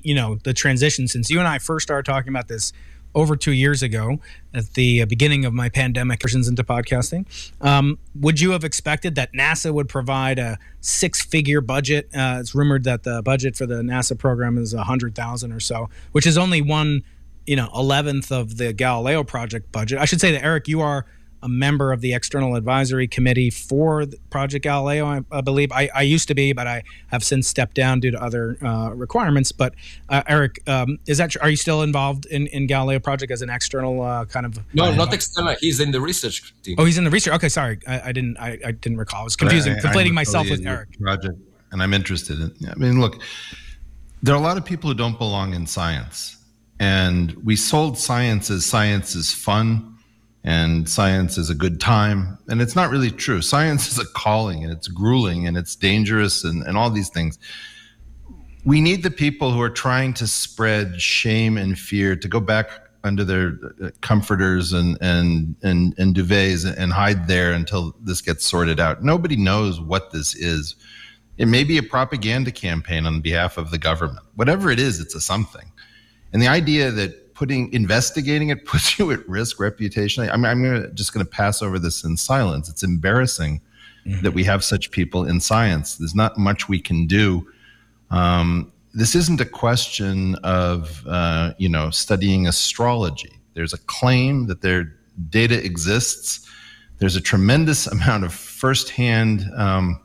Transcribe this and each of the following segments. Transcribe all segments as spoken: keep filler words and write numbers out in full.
you know, the transition since you and I first started talking about this over two years ago at the beginning of my pandemic versions into podcasting. Um, would you have expected that NASA would provide a six-figure budget? Uh, it's rumored that the budget for the NASA program is a hundred thousand or so, which is only one, you know, eleventh of the Galileo project budget. I should say that, Eric, you are a member of the External Advisory Committee for Project Galileo, I, I believe. I, I used to be, but I have since stepped down due to other uh, requirements. But uh, Eric, um, is that are you still involved in, in Galileo Project as an external uh, kind of? No, uh, not external. He's in the research team. Oh, he's in the research. Okay, sorry, I, I didn't. I, I didn't recall. I was confusing, I, conflating myself with Eric. Project, and I'm interested in. I mean, look, there are a lot of people who don't belong in science, and we sold science as science is fun. And science is a good time. And it's not really true. Science is a calling, and it's grueling, and it's dangerous, and, and all these things. We need the people who are trying to spread shame and fear to go back under their comforters and, and, and, and duvets and hide there until this gets sorted out. Nobody knows what this is. It may be a propaganda campaign on behalf of the government. Whatever it is, it's a something. And the idea that putting investigating it puts you at risk reputationally. I mean, I'm gonna, just going to pass over this in silence. It's embarrassing mm-hmm. that we have such people in science. There's not much we can do. Um, this isn't a question of uh, you know studying astrology. There's a claim that their data exists. There's a tremendous amount of firsthand um,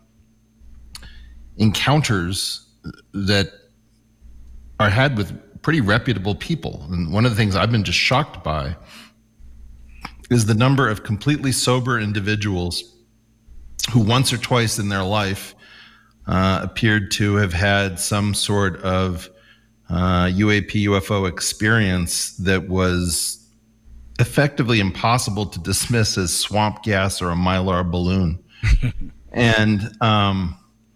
encounters that are had with pretty reputable people. And one of the things I've been just shocked by is the number of completely sober individuals who once or twice in their life uh, appeared to have had some sort of uh, U A P, U F O experience that was effectively impossible to dismiss as swamp gas or a Mylar balloon. and um,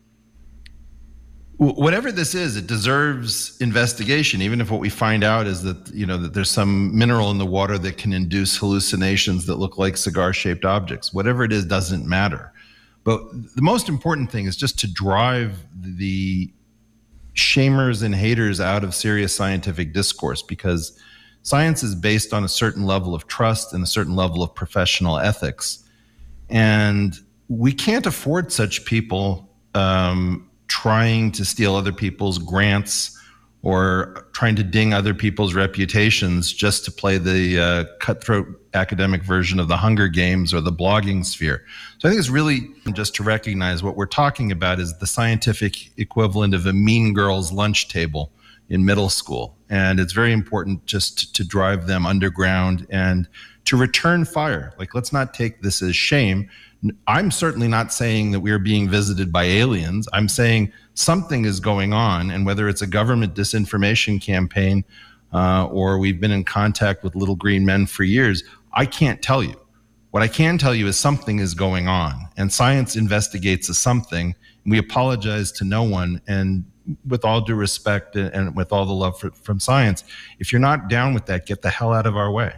whatever this is, it deserves investigation, even if what we find out is that, you know, that there's some mineral in the water that can induce hallucinations that look like cigar-shaped objects. Whatever it is doesn't matter. But the most important thing is just to drive the shamers and haters out of serious scientific discourse, because science is based on a certain level of trust and a certain level of professional ethics. And we can't afford such people um, trying to steal other people's grants or trying to ding other people's reputations just to play the uh, cutthroat academic version of the Hunger Games or the blogging sphere. So I think it's really just to recognize what we're talking about is the scientific equivalent of a mean girl's lunch table in middle school. And it's very important just to drive them underground and to return fire. Like, let's not take this as shame. I'm certainly not saying that we are being visited by aliens. I'm saying something is going on, and whether it's a government disinformation campaign uh, or we've been in contact with little green men for years, I can't tell you. What I can tell you is something is going on, and science investigates a something. We apologize to no one, and with all due respect and with all the love for, from science, if you're not down with that, get the hell out of our way.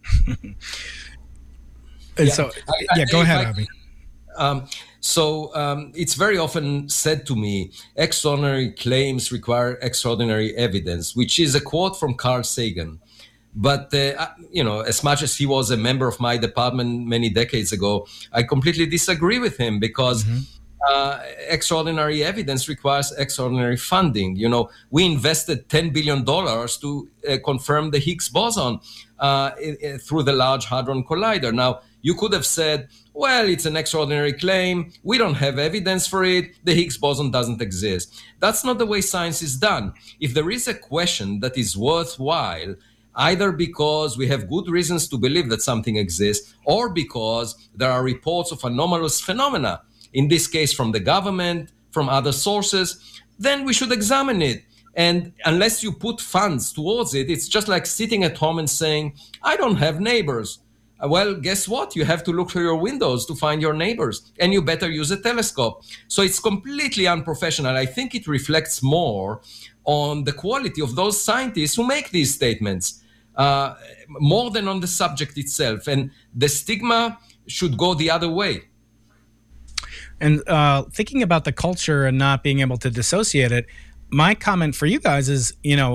And yeah, so, I, I, yeah, go ahead, Avi. Um, so um, it's very often said to me, extraordinary claims require extraordinary evidence, which is a quote from Carl Sagan. But, uh, you know, as much as he was a member of my department many decades ago, I completely disagree with him because mm-hmm. uh, extraordinary evidence requires extraordinary funding. You know, we invested ten billion dollars to uh, confirm the Higgs boson uh, in, through the Large Hadron Collider. Now, you could have said, well, it's an extraordinary claim. We don't have evidence for it. The Higgs boson doesn't exist. That's not the way science is done. If there is a question that is worthwhile, either because we have good reasons to believe that something exists or because there are reports of anomalous phenomena, in this case from the government, from other sources, then we should examine it. And unless you put funds towards it, it's just like sitting at home and saying, I don't have neighbors. Well, guess what? You have to look through your windows to find your neighbors, and you better use a telescope. So it's completely unprofessional. I think it reflects more on the quality of those scientists who make these statements, uh, more than on the subject itself. And the stigma should go the other way. And uh, thinking about the culture and not being able to dissociate it, my comment for you guys is, you know,